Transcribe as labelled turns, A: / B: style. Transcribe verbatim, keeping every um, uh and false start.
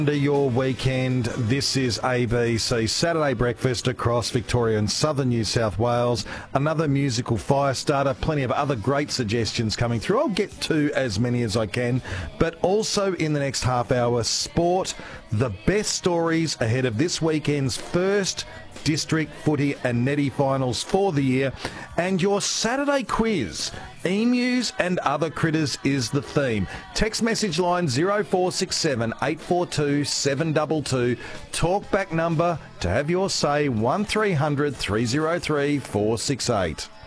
A: Under your weekend, this is A B C Saturday Breakfast across Victoria and southern New South Wales. Another musical fire starter, plenty of other great suggestions coming through. I'll get to as many as I can, but also in the next half hour, sport, the best stories ahead of this weekend's first district footy and netty finals for the year, and your Saturday quiz. Emus and other critters is the theme. Text message line zero four six seven eight four two seven two two. Talkback number to have your say one three hundred three oh three four six eight.